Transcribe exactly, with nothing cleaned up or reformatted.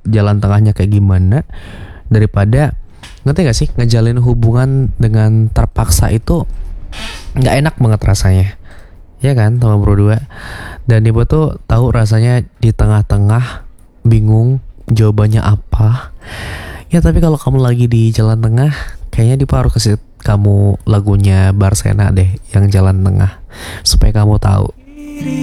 jalan tengahnya kayak gimana, daripada ngerti gak sih ngejalin hubungan dengan terpaksa itu nggak enak banget rasanya, ya kan teman berdua. Dan ibu tuh tahu rasanya di tengah-tengah bingung jawabannya apa. Ya tapi kalau kamu lagi di jalan tengah, kayaknya Dipa harus kasih kamu lagunya Barsena deh yang jalan tengah, supaya kamu tahu